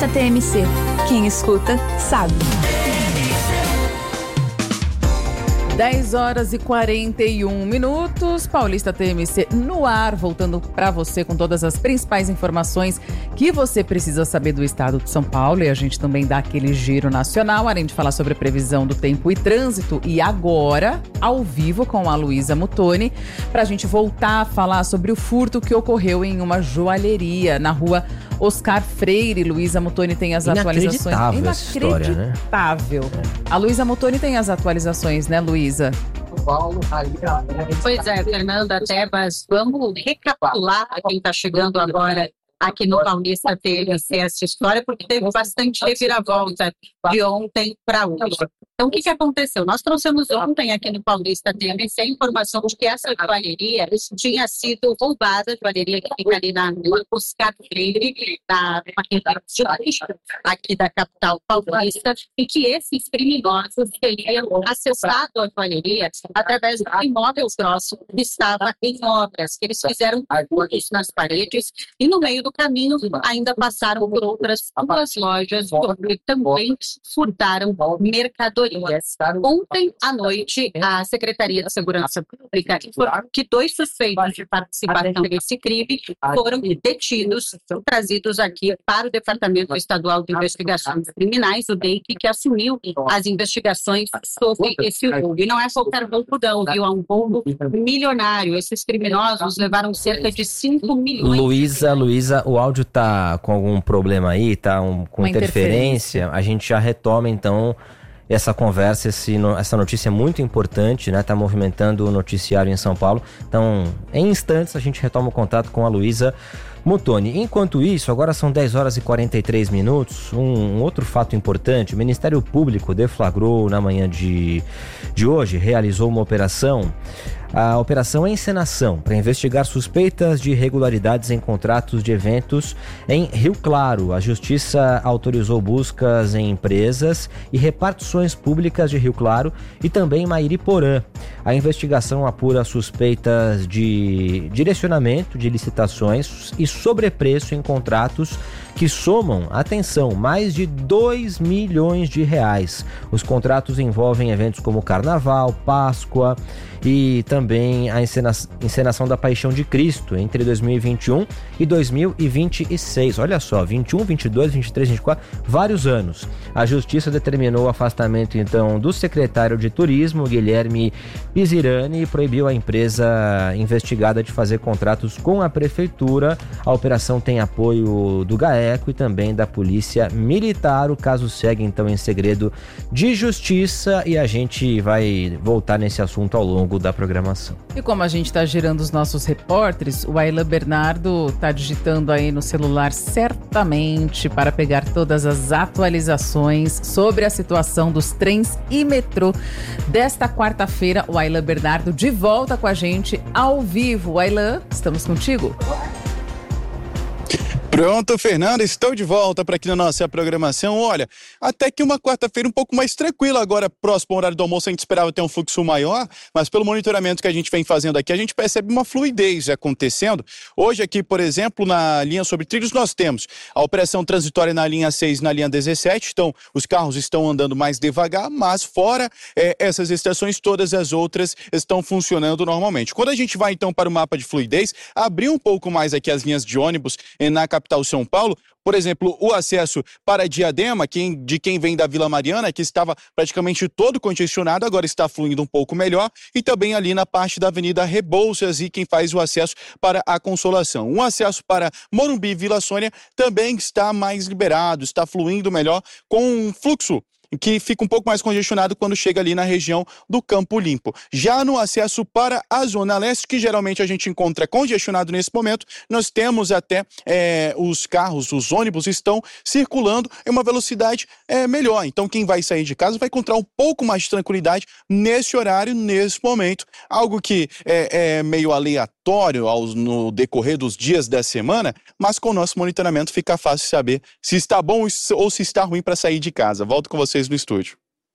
TMC. Quem escuta, sabe. 10h41. Paulista TMC no ar, voltando para você com todas as principais informações que você precisa saber do estado de São Paulo. E a gente também dá aquele giro nacional, além de falar sobre a previsão do tempo e trânsito. E agora, ao vivo com a Luísa Muttoni, para a gente voltar a falar sobre o furto que ocorreu em uma joalheria na rua Oscar Freire. Luísa Muttoni tem as atualizações. Inacreditável. A Luísa Muttoni tem as atualizações, né, Luísa? Pois é, Fernanda, até, mas vamos recapitular a quem está chegando agora aqui no Paulista TMC essa história, porque teve bastante reviravolta de ontem para hoje. Então, o que aconteceu? Nós trouxemos ontem aqui no Paulista TMC a informação de que essa joalheria tinha sido roubada, a joalheria que fica ali na rua Oscar Freire, aqui da capital paulista, e que esses criminosos teriam acessado a joalheria através do imóvel próximo que estava em obras, que eles fizeram furos nas paredes e no meio do caminho ainda passaram por outras duas lojas onde também furtaram mercadorias. Ontem à noite, a Secretaria de Segurança Pública informou que 2 suspeitos de participação desse crime foram detidos, trazidos aqui para o Departamento Estadual de Investigações Criminais, o DEIC, que assumiu as investigações sobre esse roubo. E não é qualquer roubo, não, viu? É um roubo milionário. Esses criminosos levaram cerca de 5 milhões. Luísa, o áudio tá com algum problema aí, tá com interferência. A gente já retoma, então, essa conversa, essa notícia é muito importante, né? Tá movimentando o noticiário em São Paulo. Então, em instantes, a gente retoma o contato com a Luísa Muttoni. Enquanto isso, agora são 10h43. Um outro fato importante: o Ministério Público deflagrou na manhã de hoje, realizou uma operação. A Operação Encenação, para investigar suspeitas de irregularidades em contratos de eventos em Rio Claro. A Justiça autorizou buscas em empresas e repartições públicas de Rio Claro e também Mairiporã. A investigação apura suspeitas de direcionamento de licitações e sobrepreço em contratos que somam, atenção, mais de 2 milhões de reais. Os contratos envolvem eventos como Carnaval, Páscoa e também a encenação da Paixão de Cristo entre 2021 e 2026. Olha só, 21, 22, 23, 24, vários anos. A Justiça determinou o afastamento, então, do secretário de Turismo, Guilherme Pisirani, e proibiu a empresa investigada de fazer contratos com a Prefeitura. A operação tem apoio do GAECO e também da Polícia Militar. O caso segue, então, em segredo de justiça e a gente vai voltar nesse assunto ao longo da programação. E como a gente está girando os nossos repórteres, o Aylan Bernardo está digitando aí no celular certamente para pegar todas as atualizações sobre a situação dos trens e metrô desta quarta-feira. O Aylan Bernardo de volta com a gente ao vivo. Aylan, estamos contigo? Pronto, Fernanda, estou de volta para aqui na nossa programação. Olha, até que uma quarta-feira um pouco mais tranquila agora, próximo ao horário do almoço. A gente esperava ter um fluxo maior, mas pelo monitoramento que a gente vem fazendo aqui, a gente percebe uma fluidez acontecendo. Hoje aqui, por exemplo, na linha sobre trilhos, nós temos a operação transitória na linha 6 e na linha 17, então os carros estão andando mais devagar, mas fora essas estações, todas as outras estão funcionando normalmente. Quando a gente vai então para o mapa de fluidez, abrir um pouco mais aqui as linhas de ônibus na capital São Paulo, por exemplo, o acesso para Diadema, de quem vem da Vila Mariana, que estava praticamente todo congestionado, agora está fluindo um pouco melhor, e também ali na parte da Avenida Rebouças e quem faz o acesso para a Consolação. O acesso para Morumbi e Vila Sônia também está mais liberado, está fluindo melhor, com um fluxo que fica um pouco mais congestionado quando chega ali na região do Campo Limpo. Já no acesso para a Zona Leste, que geralmente a gente encontra congestionado nesse momento, nós temos até os carros, os ônibus estão circulando em uma velocidade melhor. Então quem vai sair de casa vai encontrar um pouco mais de tranquilidade nesse horário, nesse momento. Algo que é meio aleatório no decorrer dos dias da semana, mas com o nosso monitoramento fica fácil saber se está bom ou se está ruim para sair de casa. Volto com vocês no estúdio.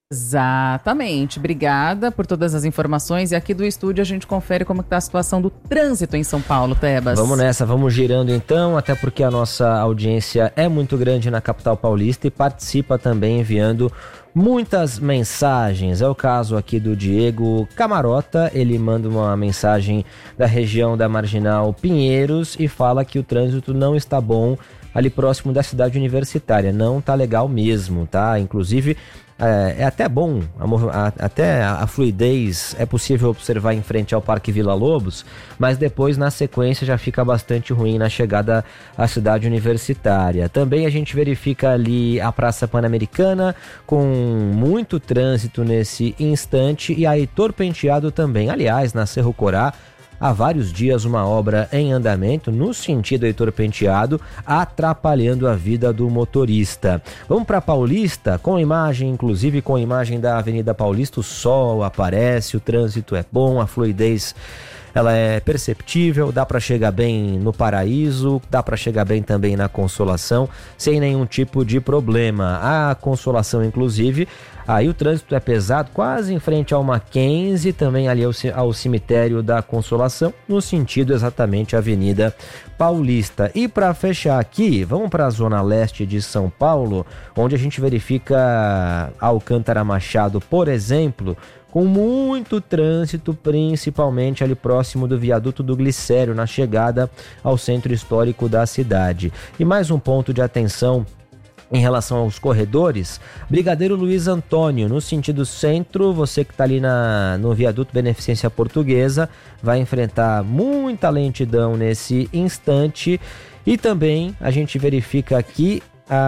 Exatamente. Obrigada por todas as informações. E aqui do estúdio a gente confere como está a situação do trânsito em São Paulo, Tebas. Vamos nessa, vamos girando então, até porque a nossa audiência é muito grande na capital paulista e participa também enviando muitas mensagens. É o caso aqui do Diego Camarota. Ele manda uma mensagem da região da Marginal Pinheiros e fala que o trânsito não está bom ali próximo da cidade universitária. Não tá legal mesmo, tá? Inclusive, é até bom, até a fluidez é possível observar em frente ao Parque Vila Lobos, mas depois, na sequência, já fica bastante ruim na chegada à cidade universitária. Também a gente verifica ali a Praça Pan-Americana, com muito trânsito nesse instante, e a Heitor Penteado também. Aliás, na Cerro Corá, há vários dias uma obra em andamento no sentido Heitor Penteado, atrapalhando a vida do motorista. Vamos para Paulista, com imagem, inclusive com imagem da Avenida Paulista, o sol aparece, o trânsito é bom, a fluidez ela é perceptível, dá para chegar bem no Paraíso, dá para chegar bem também na Consolação, sem nenhum tipo de problema. A Consolação, inclusive, aí o trânsito é pesado, quase em frente ao Mackenzie, também ali ao cemitério da Consolação, no sentido exatamente Avenida Paulista. E para fechar aqui, vamos para a zona leste de São Paulo, onde a gente verifica Alcântara Machado, por exemplo, com muito trânsito, principalmente ali próximo do viaduto do Glicério, na chegada ao centro histórico da cidade. E mais um ponto de atenção em relação aos corredores: Brigadeiro Luiz Antônio, no sentido centro, você que está ali no viaduto Beneficência Portuguesa, vai enfrentar muita lentidão nesse instante. E também a gente verifica aqui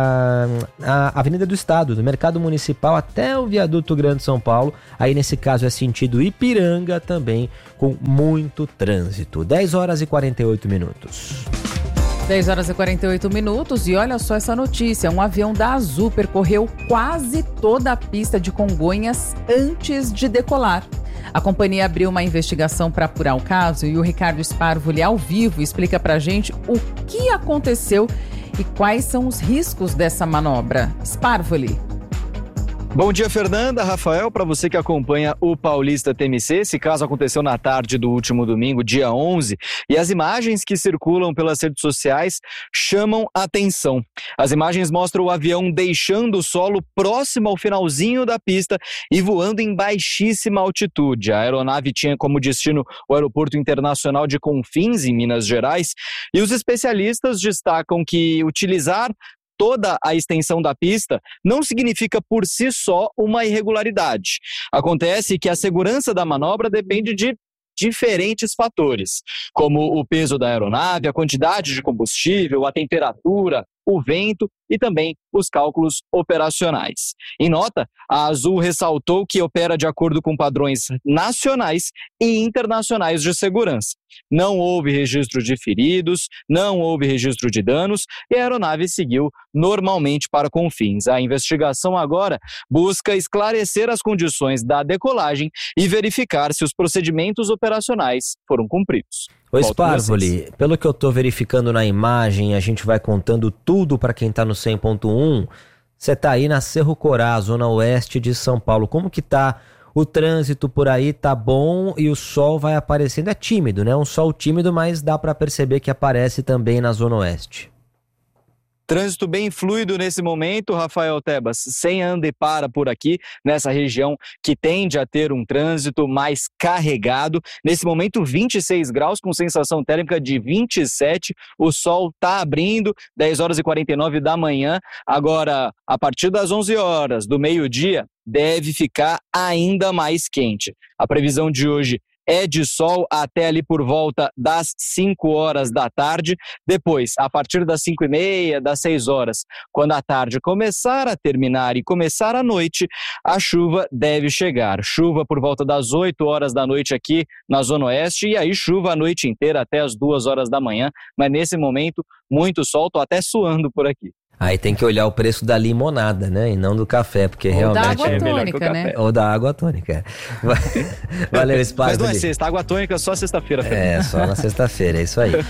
a Avenida do Estado, do Mercado Municipal até o viaduto Grande São Paulo, aí nesse caso é sentido Ipiranga, também com muito trânsito. 10 horas e 48 minutos. 10 horas e 48 minutos e olha só essa notícia: um avião da Azul percorreu quase toda a pista de Congonhas antes de decolar. A companhia abriu uma investigação para apurar o caso e o Ricardo Sparvoli, ao vivo, explica pra gente o que aconteceu e quais são os riscos dessa manobra. Sparvoli. Bom dia, Fernanda, Rafael, para você que acompanha o Paulista TMC. Esse caso aconteceu na tarde do último domingo, dia 11, e as imagens que circulam pelas redes sociais chamam a atenção. As imagens mostram o avião deixando o solo próximo ao finalzinho da pista e voando em baixíssima altitude. A aeronave tinha como destino o Aeroporto Internacional de Confins, em Minas Gerais, e os especialistas destacam que utilizar toda a extensão da pista não significa por si só uma irregularidade. Acontece que a segurança da manobra depende de diferentes fatores, como o peso da aeronave, a quantidade de combustível, a temperatura, o vento e também os cálculos operacionais. Em nota, a Azul ressaltou que opera de acordo com padrões nacionais e internacionais de segurança. Não houve registro de feridos, não houve registro de danos e a aeronave seguiu normalmente para Confins. A investigação agora busca esclarecer as condições da decolagem e verificar se os procedimentos operacionais foram cumpridos. Ô Sparvoli, pelo que eu tô verificando na imagem, a gente vai contando tudo para quem tá no 100.1, você tá aí na Cerro Corá, zona oeste de São Paulo. Como que tá o trânsito por aí? Tá bom e o sol vai aparecendo? É tímido, né? Um sol tímido, mas dá para perceber que aparece também na zona oeste. Trânsito bem fluido nesse momento, Rafael Tebas, sem anda e para por aqui, nessa região que tende a ter um trânsito mais carregado. Nesse momento, 26 graus, com sensação térmica de 27, o sol está abrindo, 10 horas e 49 da manhã. Agora, a partir das 11 horas do meio-dia, deve ficar ainda mais quente. A previsão de hoje é de sol até ali por volta das 5 horas da tarde. Depois, a partir das 5h30, das 6 horas, quando a tarde começar a terminar e começar a noite, a chuva deve chegar. Chuva por volta das 8 horas da noite aqui na Zona Oeste e aí chuva a noite inteira até as 2 horas da manhã. Mas nesse momento, muito sol, tô até suando por aqui. Aí tem que olhar o preço da limonada, né? E não do café, porque ou realmente da água é tônica, melhor que o café. né? Ou da água tônica. Valeu, Sparvoli. Mas não é sexta, água tônica só sexta-feira. É, só na sexta-feira, é isso aí.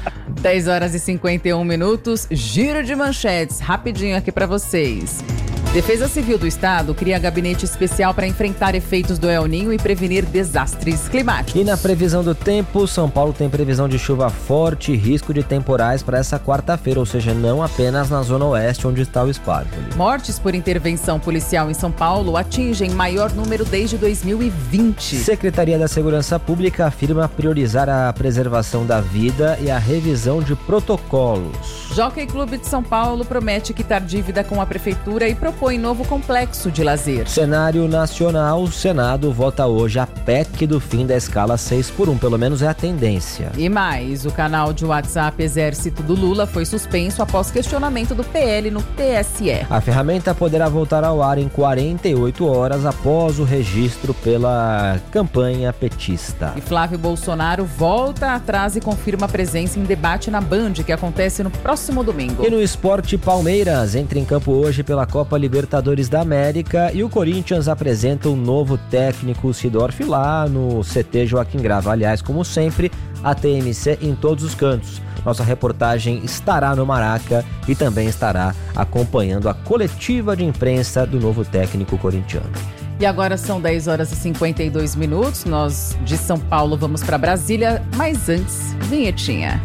10 horas e 51 minutos, giro de manchetes, rapidinho aqui pra vocês. Defesa Civil do Estado cria gabinete especial para enfrentar efeitos do El Niño e prevenir desastres climáticos. E na previsão do tempo, São Paulo tem previsão de chuva forte e risco de temporais para essa quarta-feira, ou seja, não apenas na zona oeste onde está o Sparkle. Mortes por intervenção policial em São Paulo atingem maior número desde 2020. Secretaria da Segurança Pública afirma priorizar a preservação da vida e a revisão de protocolos. Jockey Clube de São Paulo promete quitar dívida com a prefeitura e propõe novo complexo de lazer. Cenário nacional, o Senado vota hoje a PEC do fim da escala 6x1, pelo menos é a tendência. E mais, o canal de WhatsApp Exército do Lula foi suspenso após questionamento do PL no TSE. A ferramenta poderá voltar ao ar em 48 horas após o registro pela campanha petista. E Flávio Bolsonaro volta atrás e confirma a presença em debate na Band, que acontece no próximo domingo. E no esporte, Palmeiras entra em campo hoje pela Copa Libertadores da América e o Corinthians apresenta um novo técnico, Sidorf, lá no CT Joaquim Grava. Aliás, como sempre, a TMC em todos os cantos. Nossa reportagem estará no Maraca e também estará acompanhando a coletiva de imprensa do novo técnico corintiano. E agora são 10 horas e 52 minutos. Nós de São Paulo vamos para Brasília, mas antes, vinhetinha.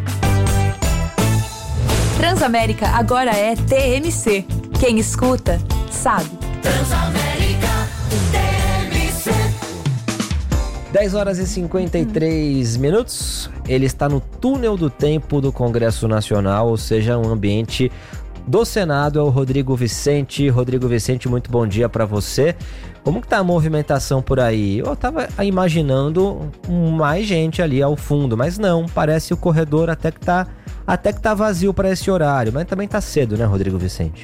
Transamérica agora é TMC. Quem escuta, sabe. Transamérica TMC. 10 horas e 53 minutos. Ele está no túnel do tempo do Congresso Nacional, ou seja, um ambiente do Senado. É o Rodrigo Vicente. Rodrigo Vicente, muito bom dia para você. Como que tá a movimentação por aí? Eu tava imaginando mais gente ali ao fundo, mas não, parece o corredor até que tá vazio para esse horário, mas também tá cedo, né, Rodrigo Vicente?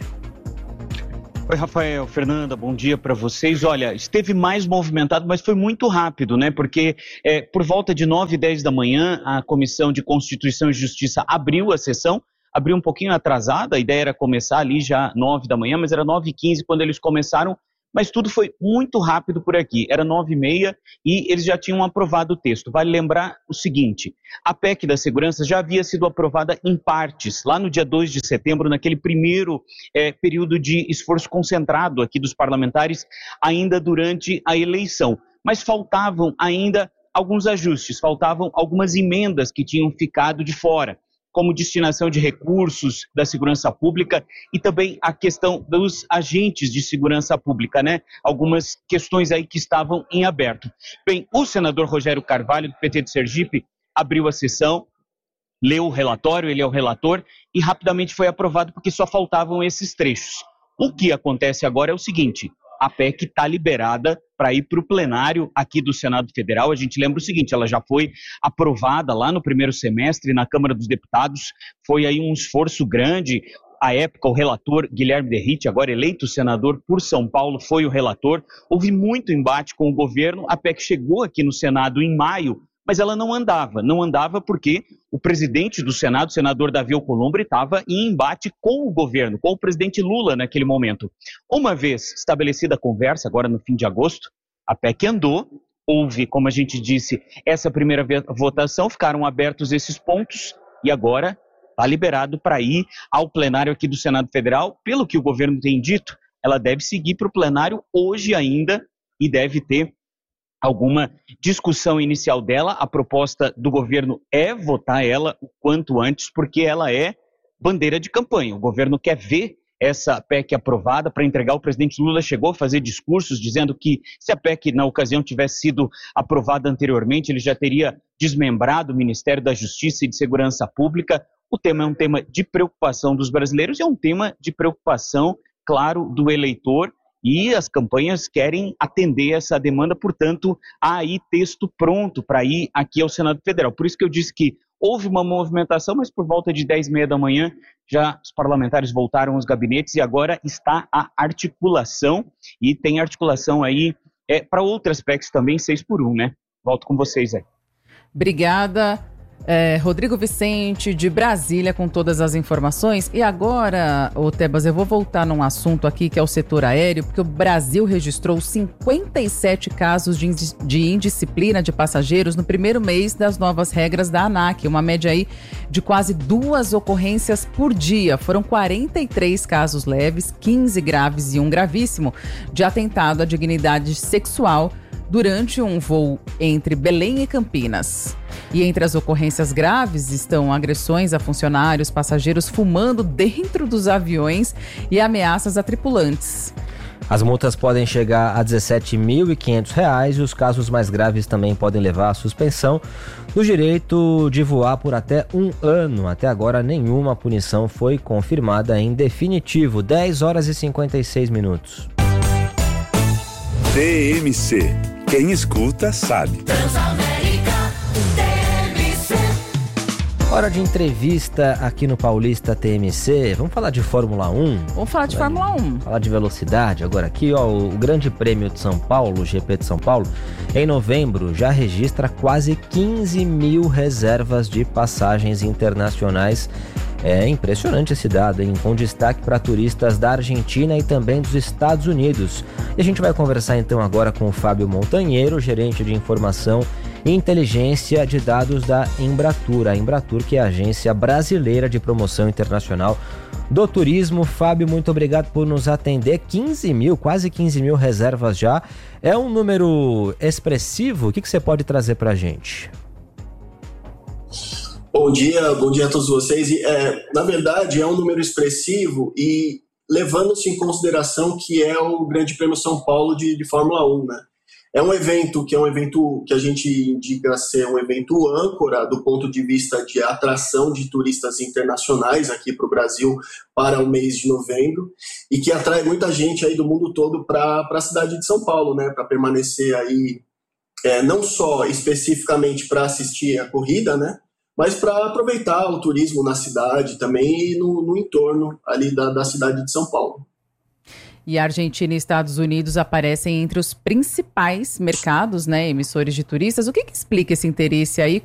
Oi, Rafael, Fernanda, bom dia para vocês. Olha, esteve mais movimentado, mas foi muito rápido, né? Porque por volta de 9h10 da manhã, a Comissão de Constituição e Justiça abriu a sessão, abriu um pouquinho atrasada, a ideia era começar ali já 9 da manhã, mas era 9h15 quando eles começaram, mas tudo foi muito rápido por aqui. Era 9h30 e eles já tinham aprovado o texto. Vale lembrar o seguinte, a PEC da segurança já havia sido aprovada em partes, lá no dia 2 de setembro, naquele primeiro período de esforço concentrado aqui dos parlamentares, ainda durante a eleição. Mas faltavam ainda alguns ajustes, faltavam algumas emendas que tinham ficado de fora, como destinação de recursos da segurança pública e também a questão dos agentes de segurança pública, né? Algumas questões aí que estavam em aberto. Bem, o senador Rogério Carvalho, do PT de Sergipe, abriu a sessão, leu o relatório, ele é o relator, e rapidamente foi aprovado porque só faltavam esses trechos. O que acontece agora é o seguinte, a PEC está liberada para ir para o plenário aqui do Senado Federal. A gente lembra o seguinte, ela já foi aprovada lá no primeiro semestre na Câmara dos Deputados, foi aí um esforço grande. À época, o relator Guilherme Derrite, agora eleito senador por São Paulo, foi o relator. Houve muito embate com o governo, a PEC chegou aqui no Senado em maio, mas ela não andava porque o presidente do Senado, o senador Davi Alcolumbre, estava em embate com o governo, com o presidente Lula naquele momento. Uma vez estabelecida a conversa, agora no fim de agosto, a PEC andou, houve, como a gente disse, essa primeira votação, ficaram abertos esses pontos e agora está liberado para ir ao plenário aqui do Senado Federal. Pelo que o governo tem dito, ela deve seguir para o plenário hoje ainda e deve ter alguma discussão inicial dela. A proposta do governo é votar ela o quanto antes, porque ela é bandeira de campanha. O governo quer ver essa PEC aprovada para entregar. O presidente Lula chegou a fazer discursos dizendo que se a PEC na ocasião tivesse sido aprovada anteriormente, ele já teria desmembrado o Ministério da Justiça e de Segurança Pública. O tema é um tema de preocupação dos brasileiros e é um tema de preocupação, claro, do eleitor. E as campanhas querem atender essa demanda, portanto, há aí texto pronto para ir aqui ao Senado Federal. Por isso que eu disse que houve uma movimentação, mas por volta de 10h30 da manhã já os parlamentares voltaram aos gabinetes e agora está a articulação. E tem articulação aí para outras PECs também, 6x1, né? Volto com vocês aí. Obrigada. Rodrigo Vicente, de Brasília, com todas as informações. E agora, Tebas, eu vou voltar num assunto aqui que é o setor aéreo, porque o Brasil registrou 57 casos de indisciplina de passageiros no primeiro mês das novas regras da ANAC, uma média aí de quase 2 ocorrências por dia. Foram 43 casos leves, 15 graves e um gravíssimo de atentado à dignidade sexual durante um voo entre Belém e Campinas. E entre as ocorrências graves estão agressões a funcionários, passageiros fumando dentro dos aviões e ameaças a tripulantes. As multas podem chegar a R$ 17.500 e os casos mais graves também podem levar à suspensão do direito de voar por até 1 ano. Até agora, nenhuma punição foi confirmada em definitivo. 10 horas e 56 minutos. TMC. Quem escuta sabe. Hora de entrevista aqui no Paulista TMC. Vamos falar de Fórmula 1? Vamos falar de Fórmula 1. Falar de velocidade. Agora aqui, o Grande Prêmio de São Paulo, o GP de São Paulo, em novembro já registra quase 15 mil reservas de passagens internacionais. É impressionante esse dado, hein? Com destaque para turistas da Argentina e também dos Estados Unidos. E a gente vai conversar então agora com o Fábio Montanheiro, gerente de informação e inteligência de dados da Embratur. A Embratur, que é a agência brasileira de promoção internacional do turismo. Fábio, muito obrigado por nos atender. 15 mil, quase 15 mil reservas já. É um número expressivo? O que você pode trazer para a gente? Bom dia a todos vocês. Na verdade, é um número expressivo e levando-se em consideração que é o Grande Prêmio São Paulo de Fórmula 1, né? É um evento que a gente indica ser um evento âncora do ponto de vista de atração de turistas internacionais aqui para o Brasil para o mês de novembro e que atrai muita gente aí do mundo todo para a cidade de São Paulo, né? Para permanecer aí, não só especificamente para assistir a corrida, né? Mas para aproveitar o turismo na cidade também e no entorno ali da cidade de São Paulo. E a Argentina e Estados Unidos aparecem entre os principais mercados, né, emissores de turistas. O que explica esse interesse aí